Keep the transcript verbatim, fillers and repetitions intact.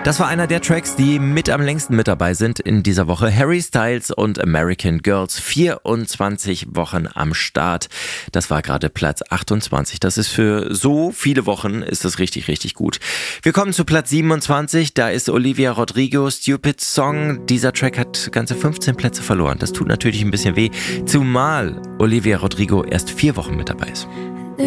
Das war einer der Tracks, die mit am längsten mit dabei sind in dieser Woche. Harry Styles und American Girls, vierundzwanzig Wochen am Start. Das war gerade Platz achtundzwanzig. Das ist für so viele Wochen, ist das richtig, richtig gut. Wir kommen zu Platz siebenundzwanzig. Da ist Olivia Rodrigo, Stupid Song. Dieser Track hat ganze fünfzehn Plätze verloren. Das tut natürlich ein bisschen weh, zumal Olivia Rodrigo erst vier Wochen mit dabei ist.